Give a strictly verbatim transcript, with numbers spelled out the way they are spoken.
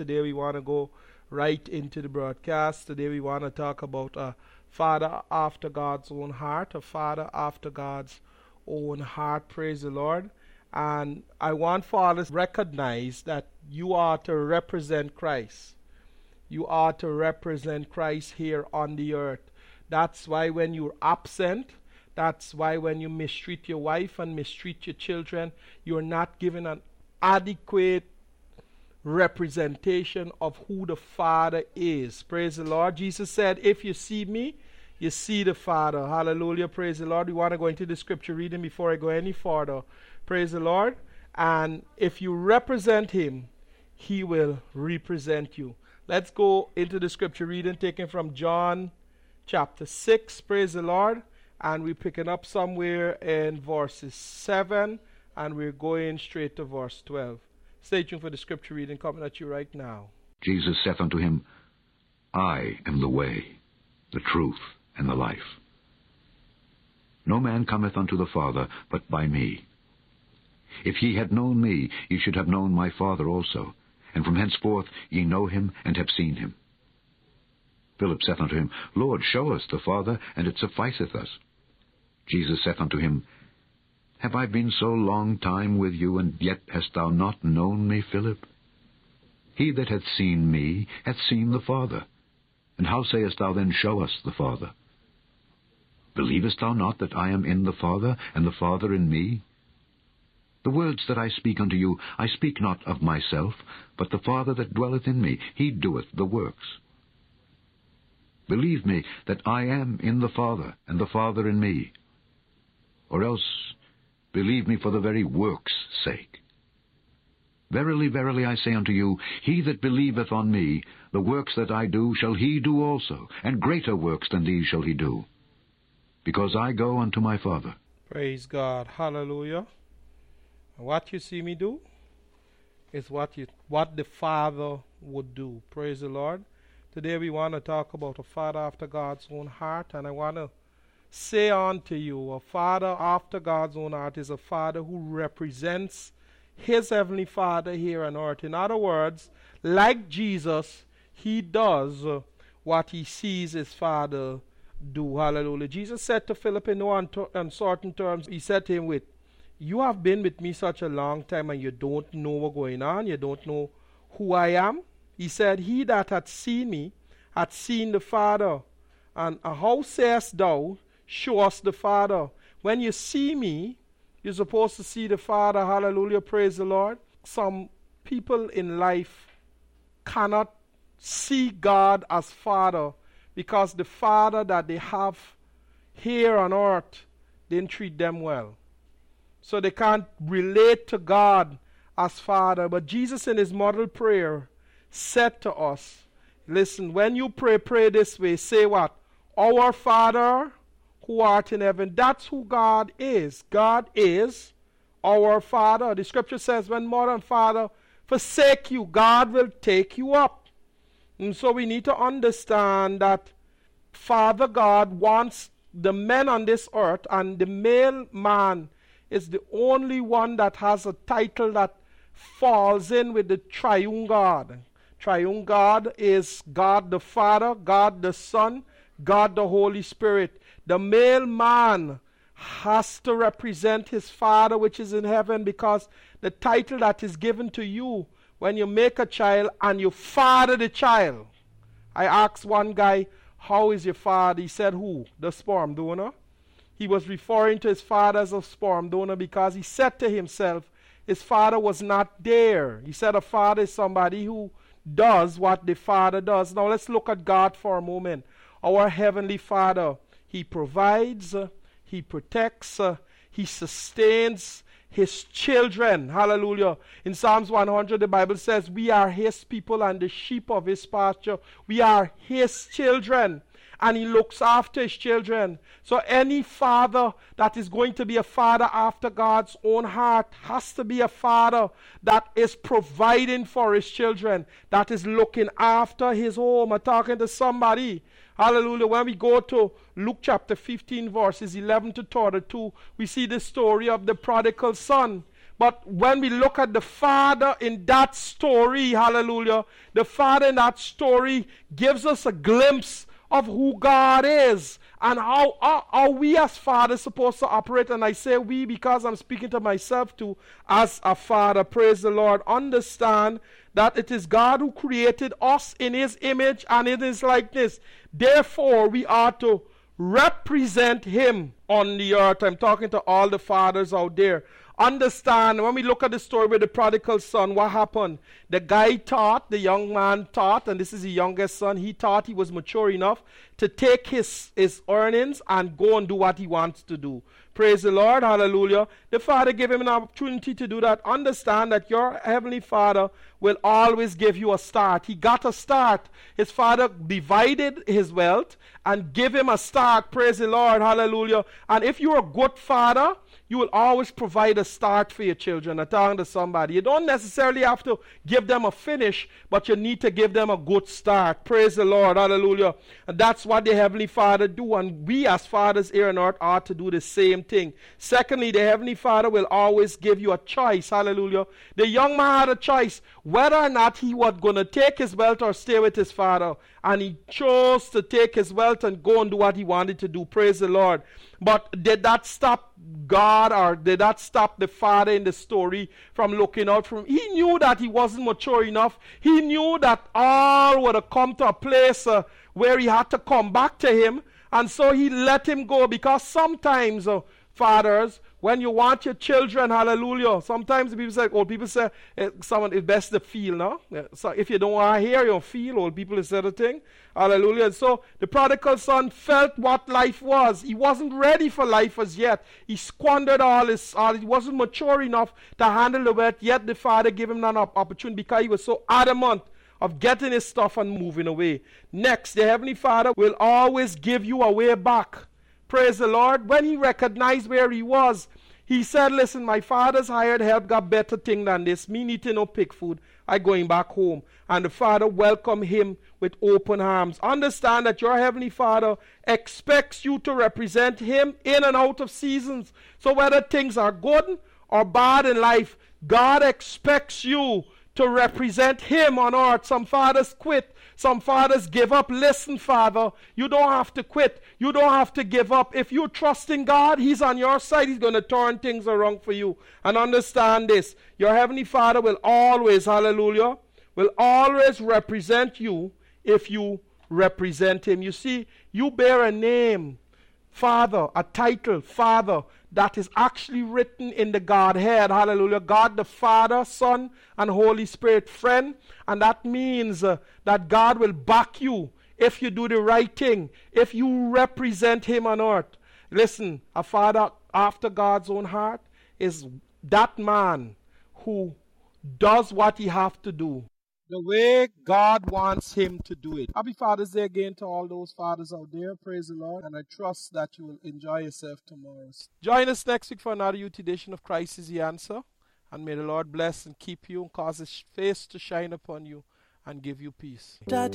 today we want to go right into the broadcast. Today we want to talk about a father after God's own heart, a father after God's own heart. Praise the Lord. And I want fathers to recognize that you are to represent Christ. You are to represent Christ here on the earth. That's why when you're absent, that's why when you mistreat your wife and mistreat your children, you're not given an adequate representation of who the Father is. Praise the Lord. Jesus said, if you see me, you see the Father. Hallelujah. Praise the Lord. We want to go into the scripture reading before I go any further. Praise the Lord. And if you represent him, he will represent you. Let's go into the scripture reading taken from John chapter six. Praise the Lord. And we're picking up somewhere in verses seven, and we're going straight to verse twelve. Stay tuned for the scripture reading coming at you right now. Jesus saith unto him, I am the way, the truth, and the life. No man cometh unto the Father but by me. If ye had known me, ye should have known my Father also, and from henceforth ye know him and have seen him. Philip saith unto him, Lord, show us the Father, and it sufficeth us. Jesus saith unto him, Have I been so long time with you, and yet hast thou not known me, Philip? He that hath seen me hath seen the Father. And how sayest thou then, Show us the Father? Believest thou not that I am in the Father, and the Father in me? The words that I speak unto you, I speak not of myself, but the Father that dwelleth in me, he doeth the works. Believe me that I am in the Father, and the Father in me. Or else believe me for the very works' sake. Verily, verily, I say unto you, he that believeth on me, the works that I do shall he do also, and greater works than these shall he do, because I go unto my Father. Praise God. Hallelujah. What you see me do is what you what the Father would do. Praise the Lord. Today we want to talk about a father after God's own heart, and I want to say unto you, a father after God's own heart is a father who represents his heavenly Father here on earth. In other words, like Jesus, he does uh, what he sees his Father do. Hallelujah. Jesus said to Philip in no uncertain terms, he said to him, with, you have been with me such a long time and you don't know what's going on. You don't know who I am. He said, he that hath seen me hath seen the Father. And uh, how sayest thou, show us the Father? When you see me, you're supposed to see the Father. Hallelujah. Praise the Lord. Some people in life cannot see God as Father because the Father that they have here on earth didn't treat them well. So they can't relate to God as Father. But Jesus in his model prayer said to us, listen, when you pray, pray this way. Say what? Our Father who art in heaven. That's who God is. God is our Father. The scripture says when mother and father forsake you, God will take you up. And so we need to understand that Father God wants the men on this earth, and the male man is the only one that has a title that falls in with the triune God. Triune God is God the Father, God the Son, God the Holy Spirit. The male man has to represent his Father which is in heaven, because the title that is given to you when you make a child and you father the child. I asked one guy, how is your father? He said, who? The sperm donor. He was referring to his father as a sperm donor because he said to himself, his father was not there. He said a father is somebody who does what the Father does. Now let's look at God for a moment. Our Heavenly Father, he provides, uh, he protects, uh, he sustains his children. Hallelujah. In Psalms one hundred, the Bible says, we are his people and the sheep of his pasture. We are his children, and he looks after his children. So any father that is going to be a father after God's own heart has to be a father that is providing for his children, that is looking after his home. I'm talking to somebody. Hallelujah. When we go to Luke chapter fifteen, verses eleven to thirty-two, we see the story of the prodigal son. But when we look at the Father in that story, hallelujah, the Father in that story gives us a glimpse of who God is and how are, are we as fathers supposed to operate. And I say we because I'm speaking to myself too as a father. Praise the Lord. Understand that it is God who created us in his image and in his likeness. Therefore, we are to represent him on the earth. I'm talking to all the fathers out there. Understand, when we look at the story with the prodigal son, what happened? The guy thought, the young man thought, and this is the youngest son, he thought he was mature enough to take his, his earnings and go and do what he wants to do. Praise the Lord, hallelujah. The Father gave him an opportunity to do that. Understand that your Heavenly Father will always give you a start. He got a start. His Father divided his wealth and gave him a start. Praise the Lord, hallelujah. And if you're a good father, you will always provide a start for your children. I'm talking to somebody. You don't necessarily have to give them a finish, but you need to give them a good start. Praise the Lord. Hallelujah. And that's what the Heavenly Father do. And we as fathers here on earth are to do the same thing. Secondly, the Heavenly Father will always give you a choice. Hallelujah. The young man had a choice whether or not he was going to take his wealth or stay with his father. And he chose to take his wealth and go and do what he wanted to do. Praise the Lord. But did that stop God, or did that stop the father in the story from looking out for him? He knew that he wasn't mature enough. He knew that all would have come to a place uh, where he had to come back to him. And so he let him go, because sometimes, uh, fathers, when you want your children, hallelujah, sometimes people say, old people say, eh, someone, it's best to feel, no? Yeah, so if you don't want to hear, you don't feel. Old people say the thing. Hallelujah. And so the prodigal son felt what life was. He wasn't ready for life as yet. He squandered all his, all, he wasn't mature enough to handle the wealth, yet the father gave him an opportunity because he was so adamant of getting his stuff and moving away. Next, the Heavenly Father will always give you a way back. Praise the Lord. When he recognized where he was, he said, listen, my father's hired help got better thing than this. Me eating no pig food. I going back home. And the Father welcomed him with open arms. Understand that your Heavenly Father expects you to represent him in and out of seasons. So whether things are good or bad in life, God expects you to represent him on earth. Some fathers quit. Some fathers give up. Listen, Father, you don't have to quit. You don't have to give up. If you trust in God, he's on your side. He's going to turn things around for you. And understand this. Your Heavenly Father will always, hallelujah, will always represent you if you represent him. You see, you bear a name, Father, a title, Father, that is actually written in the Godhead. Hallelujah. God the Father, Son, and Holy Spirit, friend. And that means uh, that God will back you if you do the right thing, if you represent him on earth. Listen, a father after God's own heart is that man who does what he has to do the way God wants him to do it. Happy Father's Day again to all those fathers out there. Praise the Lord. And I trust that you will enjoy yourself tomorrow. Join us next week for another youth edition of Christ is the Answer. And may the Lord bless and keep you and cause his face to shine upon you and give you peace.